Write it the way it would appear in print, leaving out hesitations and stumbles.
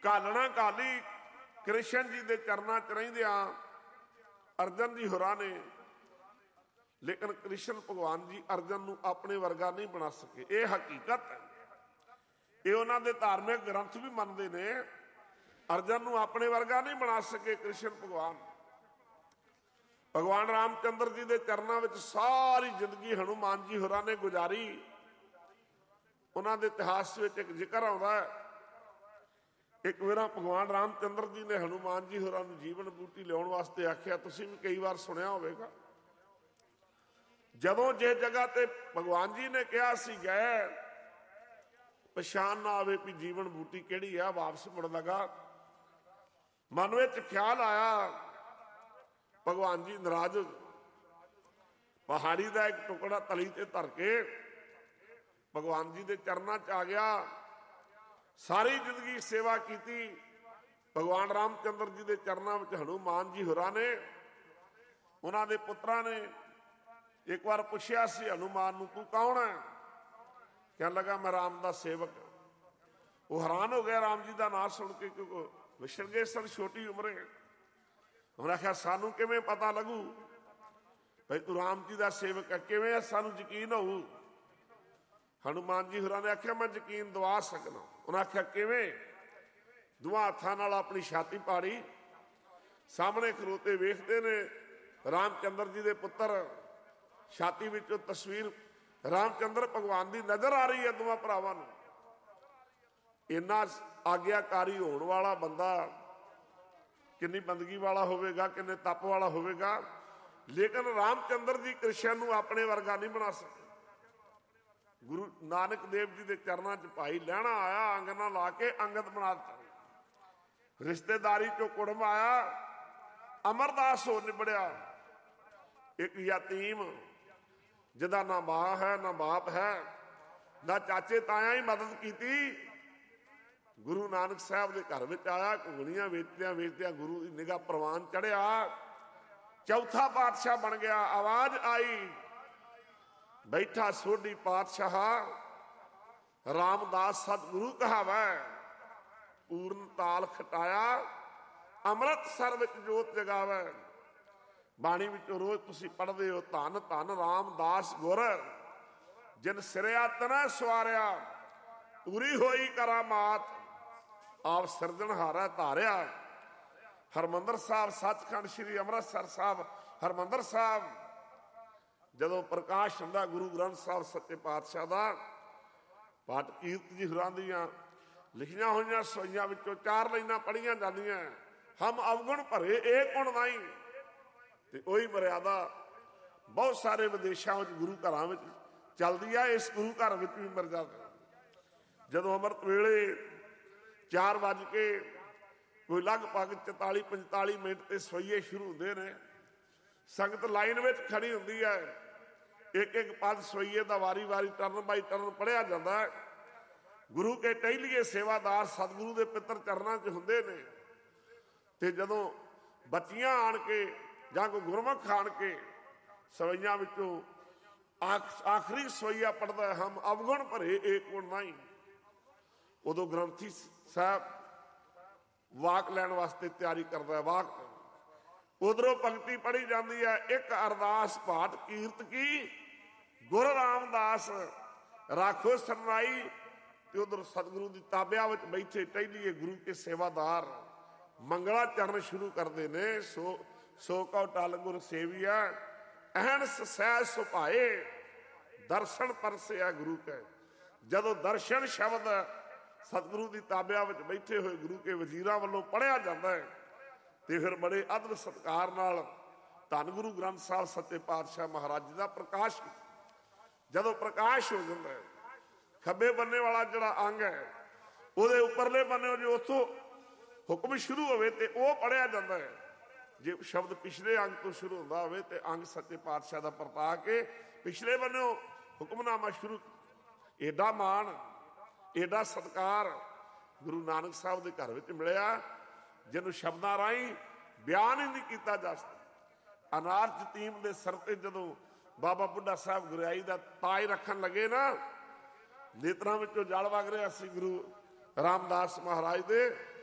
ਘਾਲਣਾ ਘਾਲੀ ਕ੍ਰਿਸ਼ਨ ਜੀ ਦੇ ਚਰਨਾਂ 'ਚ ਰਹਿੰਦਿਆਂ ਅਰਜਨ ਜੀ ਹੋਰਾਂ ਨੇ, ਲੇਕਿਨ ਕ੍ਰਿਸ਼ਨ ਭਗਵਾਨ ਜੀ ਅਰਜਨ ਨੂੰ ਆਪਣੇ ਵਰਗਾ ਨਹੀਂ ਬਣਾ ਸਕੇ। ਇਹ ਹਕੀਕਤ ਹੈ, ਇਹ ਉਹਨਾਂ ਦੇ ਧਾਰਮਿਕ ਗ੍ਰੰਥ ਵੀ ਮੰਨਦੇ ਨੇ। ਅਰਜਨ ਨੂੰ ਆਪਣੇ ਵਰਗਾ ਨਹੀਂ ਬਣਾ ਸਕੇ ਕ੍ਰਿਸ਼ਨ ਭਗਵਾਨ। ਭਗਵਾਨ ਰਾਮ ਚੰਦਰ ਜੀ ਦੇ ਚਰਨਾਂ ਵਿੱਚ ਸਾਰੀ ਜ਼ਿੰਦਗੀ ਹਨੂਮਾਨ ਜੀ ਹੋਰਾਂ ਨੇ ਗੁਜ਼ਾਰੀ। ਉਹਨਾਂ ਦੇ ਇਤਿਹਾਸ ਵਿੱਚ ਇੱਕ ਜ਼ਿਕਰ ਆਉਂਦਾ ਹੈ, ਇੱਕ ਵਾਰ ਭਗਵਾਨ ਰਾਮ ਚੰਦਰ ਜੀ ਨੇ ਹਨੂਮਾਨ ਜੀ ਹੋਰਾਂ ਨੂੰ ਜੀਵਨ ਬੂਟੀ ਲਿਆਉਣ ਵਾਸਤੇ ਆਖਿਆ। ਤੁਸੀਂ ਵੀ ਕਈ ਵਾਰ ਸੁਣਿਆ ਹੋਵੇਗਾ। ਜਦੋਂ ਜਿਸ ਜਗ੍ਹਾ ਤੇ ਭਗਵਾਨ ਜੀ ਨੇ ਕਿਹਾ ਅਸੀਂ ਗਏ, ਪਛਾਣ ਨਾ ਆਵੇ ਵੀ ਜੀਵਨ ਬੂਟੀ ਕਿਹੜੀ ਆ, ਵਾਪਸ ਮੁੜ ਲਗਾ। ਮਨ ਵਿੱਚ ਖਿਆਲ ਆਇਆ, ਭਗਵਾਨ ਜੀ ਨਾਰਾਜ਼, ਪਹਾੜੀ ਦਾ ਇੱਕ ਟੁਕੜਾ ਤਲੀ ਤੇ ਧਰ ਕੇ ਭਗਵਾਨ ਜੀ ਦੇ ਚਰਨਾਂ 'ਚ ਆ ਗਿਆ। ਸਾਰੀ ਜ਼ਿੰਦਗੀ ਸੇਵਾ ਕੀਤੀ। ਭਗਵਾਨ ਰਾਮ ਚੰਦਰ ਜੀ ਦੇ ਚਰਨਾਂ ਵਿੱਚ ਹਨੂਮਾਨ ਜੀ ਹੋਰਾਂ ਨੇ, ਉਹਨਾਂ ਦੇ ਪੁੱਤਰਾਂ ਨੇ ਇੱਕ ਵਾਰ ਪੁੱਛਿਆ ਸੀ ਹਨੂਮਾਨ ਨੂੰ, ਤੂੰ ਕੌਣ ਹੈ? ਕਹਿਣ ਲੱਗਾ ਮੈਂ ਰਾਮ ਦਾ ਸੇਵਕ। ਉਹ ਹੈਰਾਨ ਹੋ ਗਿਆ ਰਾਮ ਜੀ ਦਾ ਨਾਂ ਸੁਣ ਕੇ, ਕਿਉਂਕਿ ਵਿਛੜ ਗਏ ਸਨ ਛੋਟੀ ਉਮਰੇ। ਉਹਨੇ ਆਖਿਆ ਸਾਨੂੰ ਕਿਵੇਂ ਪਤਾ ਲੱਗੂ ਭਾਈ ਤੂੰ ਰਾਮ ਜੀ ਦਾ ਸੇਵਕ ਹੈ, ਕਿਵੇਂ ਸਾਨੂੰ ਯਕੀਨ ਹੋਊ? ਹਨੂਮਾਨ ਜੀ ਹੋਰਾਂ ਨੇ ਆਖਿਆ ਮੈਂ ਯਕੀਨ ਦਵਾ ਸਕਦਾ। ਉਹਨੇ ਆਖਿਆ ਕਿਵੇਂ? ਦੋਵਾਂ ਹੱਥਾਂ ਨਾਲ ਆਪਣੀ ਛਾਤੀ ਪਾੜੀ, ਸਾਹਮਣੇ ਖਲੋਤੇ ਵੇਖਦੇ ਨੇ ਰਾਮ ਚੰਦਰ ਜੀ ਦੇ ਪੁੱਤਰ। ਛਾਤੀ ਵਿੱਚੋਂ ਤਸਵੀਰ ਰਾਮ ਚੰਦਰ ਭਗਵਾਨ ਦੀ ਨਜ਼ਰ ਆ ਰਹੀ ਹੈ ਦੋਵਾਂ ਭਰਾਵਾਂ ਨੂੰ। ਇੰਨਾ ਆਗਿਆਕਾਰੀ ਹੋਣ ਵਾਲਾ ਬੰਦਾ ਕਿੰਨੀ ਬੰਦਗੀ ਵਾਲਾ ਹੋਵੇਗਾ, ਕਿੰਨੇ ਤਪ ਵਾਲਾ ਹੋਵੇਗਾ, ਲੇਕਿਨ ਰਾਮ ਚੰਦਰ ਜੀ ਕ੍ਰਿਸ਼ਨ ਨੂੰ ਆਪਣੇ ਵਰਗਾ ਨਹੀਂ ਬਣਾ ਸਕੇ। ਗੁਰੂ ਨਾਨਕ ਦੇਵ ਜੀ ਦੇ ਚਰਨਾਂ 'ਚ ਭਾਈ ਲਹਿਣਾ ਆਇਆ, ਅੰਗਨਾ ਲਾ ਕੇ ਅੰਗਦ ਬਣਾ ਦਿੱਤਾ। ਰਿਸ਼ਤੇਦਾਰੀ 'ਚੋਂ ਕੁੜਮ ਆਇਆ, ਅਮਰਦਾਸ ਹੋ ਨਿਬੜਿਆ। ਇੱਕ ਯਤੀਮ ਜਿਹਦਾ ਨਾ ਮਾਂ ਹੈ ਨਾ ਬਾਪ ਹੈ, ਨਾ ਚਾਚੇ ਤਾਇਆ ਹੀ ਮਦਦ ਕੀਤੀ, ਗੁਰੂ ਨਾਨਕ ਸਾਹਿਬ ਦੇ ਘਰ ਵਿੱਚ ਆਇਆ। ਘੁੰਗਣੀਆਂ ਵੇਚਦਿਆਂ ਵੇਚਦਿਆਂ ਗੁਰੂ ਦੀ ਨਿਗਾਹ ਪ੍ਰਵਾਨ ਚੜਿਆ, ਚੌਥਾ ਪਾਤਸ਼ਾਹ ਬਣ ਗਿਆ। ਆਵਾਜ਼ ਆਈ, ਬੈਠਾ ਸੋਢੀ ਪਾਤਸ਼ਾਹ, ਰਾਮਦਾਸ ਸਤਿਗੁਰੂ ਕਹਾਵੈ, ਪੂਰਨ ਤਾਲ ਖਟਾਇਆ, ਅੰਮ੍ਰਿਤਸਰ ਵਿੱਚ ਜੋਤ ਜਗਾਵੈ। ਬਾਣੀ ਵਿੱਚੋਂ ਰੋਜ਼ ਤੁਸੀਂ ਪੜ੍ਹਦੇ ਹੋ, ਧੰਨ ਧੰਨ ਰਾਮਦਾਸ ਗੁਰ, ਜਿਨ ਸਿਰਿਆ ਤਨੈ ਸਵਾਰਿਆ, ਪੂਰੀ ਹੋਈ ਕਰਾਮਾਤ, ਆਪ ਸਿਰਜਣਹਾਰਾ ਧਾਰਿਆ। ਹਰਿਮੰਦਰ ਸਾਹਿਬ, ਸੱਚਖੰਡ ਸ੍ਰੀ ਅੰਮ੍ਰਿਤਸਰ ਸਾਹਿਬ, ਹਰਿਮੰਦਰ ਸਾਹਿਬ ਜਦੋਂ ਪ੍ਰਕਾਸ਼ ਹੁੰਦਾ ਗੁਰੂ ਗ੍ਰੰਥ ਸਾਹਿਬ ਸੱਚੇ ਪਾਤਸ਼ਾਹ ਦਾ, ਪਾਠ ਕੀਰਤ ਜੀ ਹੋਰਾਂ ਦੀਆਂ ਲਿਖੀਆਂ ਹੋਈਆਂ ਸੋਈਆਂ ਵਿੱਚੋਂ 4 ਲਾਈਨਾਂ ਪੜ੍ਹੀਆਂ ਜਾਂਦੀਆਂ, ਹਮ ਅਵਗੁਣ ਭਰੇ ਏ ਗੁਣ ਨਾਈ। ਤੇ ਉਹੀ ਮਰਿਆਦਾ ਬਹੁਤ ਸਾਰੇ ਵਿਦੇਸ਼ਾਂ ਵਿੱਚ ਗੁਰੂ ਘਰਾਂ ਵਿੱਚ ਚੱਲਦੀ ਆ, ਇਸ ਗੁਰੂ ਘਰ ਵਿੱਚ ਵੀ ਮਰਿਆਦਾ। ਜਦੋਂ ਅੰਮ੍ਰਿਤ ਵੇਲੇ 4 ਵੱਜ ਕੇ ਕੋਈ ਲਗਭਗ 44-45 ਮਿੰਟ ਤੇ ਸਵਈਏ ਸ਼ੁਰੂ ਹੁੰਦੇ ਨੇ, ਸੰਗਤ ਲਾਈਨ ਵਿੱਚ ਖੜੀ ਹੁੰਦੀ ਹੈ। ਇੱਕ ਇੱਕ ਪਦ ਸਵਈਏ ਦਾ ਵਾਰੀ ਵਾਰੀ ਟਰਨ ਬਾਈ ਟਰਨ ਪੜ੍ਹਿਆ ਜਾਂਦਾ ਹੈ। ਗੁਰੂ ਕੇ ਟਹਿਲੀਏ ਸੇਵਾਦਾਰ ਸਤਿਗੁਰੂ ਦੇ ਪਿੱਤਰ ਚਰਨਾਂ 'ਚ ਹੁੰਦੇ ਨੇ। ਤੇ ਜਦੋਂ ਬੱਚੀਆਂ ਆਣ ਕੇ ਜਾਂ ਕੋਈ ਗੁਰਮੁਖ ਆਣ ਕੇ ਸਵਈਆਂ ਵਿੱਚੋਂ ਆਖਰੀ ਸਵਈਆ ਪੜ੍ਹਦਾ, ਹਮ ਅਵਗੁਣ ਭਰੇ ਏਕ ਗੁਣ ਨਾਈ, ਉਦੋਂ ਗ੍ਰੰਥੀ ਸਾਹਿਬ ਵਾਕ ਲੈਣ ਵਾਸਤੇ ਤਿਆਰੀ ਕਰਦਾ। ਵਾਕ ਉਧਰੋਂ ਪੰਕਤੀ ਪੜ੍ਹੀ ਜਾਂਦੀ ਹੈ, ਇੱਕ ਅਰਦਾਸ ਪਾਠ ਕੀਰਤ ਕੀ, ਗੁਰ ਰਾਮਦਾਸ ਰਾਖੋ ਸਰਨਾਈ। ਤੇ ਉਧਰ ਸਤਿਗੁਰੂ ਦੀ ਤਾਬਿਆਂ ਵਿੱਚ ਬੈਠੇ ਟਹਿਲੀਏ ਗੁਰੂ ਕੇ ਸੇਵਾਦਾਰ ਮੰਗਲਾ ਚਰਨ ਸ਼ੁਰੂ ਕਰਦੇ ਨੇ। ਸੋ ਕਉ ਟਲ ਗੁਰ ਸੇਵੀਆ, ਅਹਨਸ ਸਹਿਜ ਸੁਭਾਏ, ਦਰਸ਼ਨ ਪਰਸਿਆ ਗੁਰੂ ਕੈ। ਜਦੋਂ ਦਰਸ਼ਨ ਸ਼ਬਦ ਸਤਿਗੁਰੂ ਦੀ ਤਾਬਿਆਂ ਵਿੱਚ ਬੈਠੇ ਹੋਏ ਗੁਰੂ ਕੇ ਵਜ਼ੀਰਾਂ ਵੱਲੋਂ ਪੜ੍ਹਿਆ ਜਾਂਦਾ ਹੈ, ਤੇ ਫਿਰ ਬੜੇ ਅਦਬ ਸਤਿਕਾਰ ਨਾਲ ਧੰਨ ਗੁਰੂ ਗ੍ਰੰਥ ਸਾਹਿਬ ਸੱਚੇ ਪਾਤਸ਼ਾਹ ਮਹਾਰਾਜ ਜੀ ਦਾ ਪ੍ਰਕਾਸ਼, ਜਦੋਂ ਪ੍ਰਕਾਸ਼ ਹੋ ਜਾਂਦਾ ਹੈ, ਖੱਬੇ ਬੰਨੇ ਵਾਲਾ ਜਿਹੜਾ ਅੰਗ ਹੈ ਉਹਦੇ ਉੱਪਰਲੇ ਬੰਨੇ ਜੋ ਉੱਥੋਂ ਹੁਕਮ ਸ਼ੁਰੂ ਹੋਵੇ ਤੇ ਉਹ ਪੜ੍ਹਿਆ ਜਾਂਦਾ ਹੈ। ਜੇ ਸ਼ਬਦ ਪਿਛਲੇ ਅੰਗ ਤੋਂ ਸ਼ੁਰੂ ਹੁੰਦਾ ਹੋਵੇ ਤੇ ਅੰਗ ਸੱਚੇ ਪਾਤਸ਼ਾਹ ਦਾ ਪਰਤਾ ਕੇ ਪਿਛਲੇ ਬੰਨਿਓ ਹੁਕਮਨਾਮਾ ਸ਼ੁਰੂ। ਏਡਾ ਮਾਣ, ਏਡਾ ਸਤਿਕਾਰ ਗੁਰੂ ਨਾਨਕ ਸਾਹਿਬ ਦੇ ਘਰ ਵਿੱਚ ਮਿਲਿਆ, ਜਿਹਨੂੰ ਸ਼ਬਦਾਂ ਰਾਹੀਂ ਬਿਆਨ ਹੀ ਨਹੀਂ ਕੀਤਾ ਜਾ ਸਕਦਾ। ਅਨਾਰ ਯਤੀਮ ਦੇ ਸਿਰ ਤੇ ਜਦੋਂ ਬਾਬਾ ਬੁੱਢਾ ਸਾਹਿਬ ਗੁਰਿਆਈ ਦਾ ਤਾਜ ਰੱਖਣ ਲੱਗੇ ਨਾ, ਨੇਤਰਾਂ ਵਿੱਚੋਂ ਜਲ ਵਗ ਰਿਹਾ ਸੀ ਗੁਰੂ ਰਾਮਦਾਸ ਮਹਾਰਾਜ ਦੇ।